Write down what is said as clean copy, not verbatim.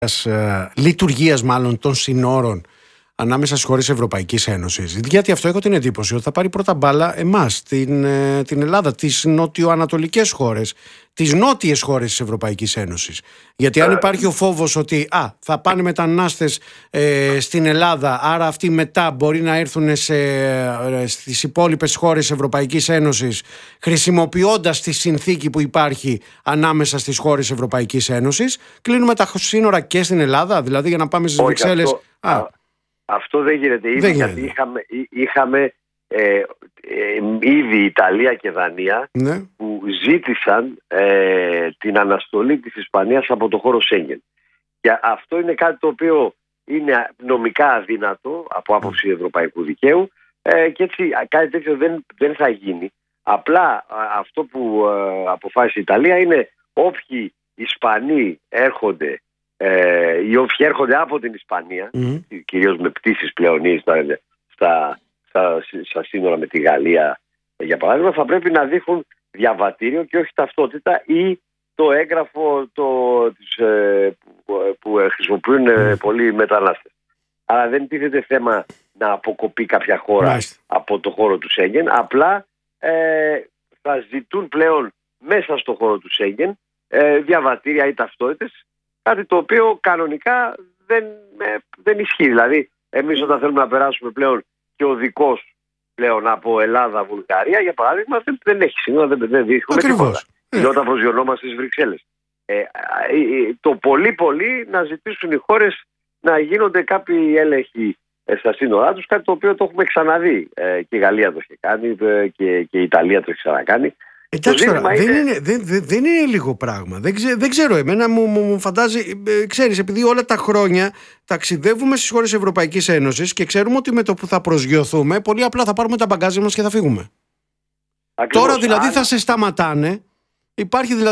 λειτουργίας μάλλον των συνόρων ανάμεσα στις χώρες Ευρωπαϊκής Ένωσης. Γιατί αυτό έχω την εντύπωση ότι θα πάρει πρώτα μπάλα εμάς, την Ελλάδα, τις νοτιοανατολικές χώρες, τις νότιες χώρες της Ευρωπαϊκής Ένωσης. Γιατί αν υπάρχει ο φόβος ότι θα πάνε μετανάστες στην Ελλάδα, άρα αυτοί μετά μπορεί να έρθουν στις υπόλοιπες χώρες της Ευρωπαϊκής Ένωσης, χρησιμοποιώντας τη συνθήκη που υπάρχει ανάμεσα στις χώρες της Ευρωπαϊκής Ένωσης, κλείνουμε τα σύνορα και στην Ελλάδα, δηλαδή για να πάμε στις Βρυξέλλες. Αυτό δεν γίνεται ήδη, γιατί είχαμε ήδη Ιταλία και Δανία που ζήτησαν την αναστολή της Ισπανίας από το χώρο Σέγγεν. Και αυτό είναι κάτι το οποίο είναι νομικά αδύνατο από άποψη ευρωπαϊκού δικαίου και έτσι κάτι τέτοιο δεν θα γίνει. Απλά αυτό που αποφάσισε η Ιταλία είναι όποιοι Ισπανοί έρχονται οι όποιοι έρχονται από την Ισπανία, κυρίως με πτήσεις πλέον ή στα σύνορα με τη Γαλλία για παράδειγμα, θα πρέπει να δείχνουν διαβατήριο και όχι ταυτότητα ή το έγγραφο που χρησιμοποιούν πολλοί μετανάστες. Άρα δεν τίθεται θέμα να αποκοπεί κάποια χώρα από το χώρο του Σέγγεν, απλά θα ζητούν πλέον μέσα στο χώρο του Σέγγεν διαβατήρια ή ταυτότητες, κάτι το οποίο κανονικά δεν ισχύει. Δηλαδή, εμείς όταν θέλουμε να περάσουμε πλέον και οδικός πλέον από Ελλάδα-Βουλγαρία, για παράδειγμα, δεν έχει σύνορα, δεν δείχνουμε τίποτα. Και όταν προσγειωνόμαστε στις Βρυξέλλες. Το πολύ να ζητήσουν οι χώρες να γίνονται κάποιοι έλεγχοι στα σύνορά τους, κάτι το οποίο το έχουμε ξαναδεί. Και η Γαλλία το έχει κάνει και η Ιταλία το έχει ξανακάνει. Εντάξει τώρα, δεν είναι λίγο πράγμα. Δεν ξέρω, εμένα μου φαντάζει, ξέρεις, επειδή όλα τα χρόνια ταξιδεύουμε στις χώρες Ευρωπαϊκής Ένωσης και ξέρουμε ότι με το που θα προσγειωθούμε, πολύ απλά θα πάρουμε τα μπαγκάζια μας και θα φύγουμε. Ακριβώς. Τώρα δηλαδή θα σε σταματάνε, υπάρχει δηλαδή